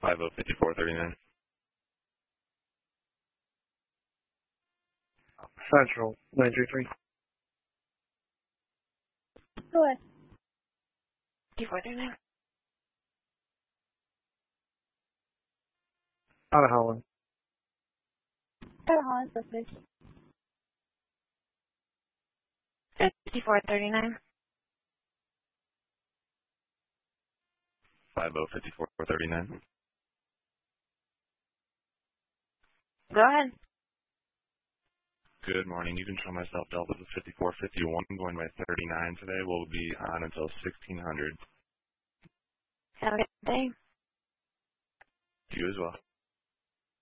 505439. Central 933. Go ahead. 5439. Out of Holland. Out of Holland, Swiftfish. 5439. 505439. Go ahead. Good morning. You can show myself Delta to 5451 going by 39 today. We'll be on until 1600. Have a good day. You as well.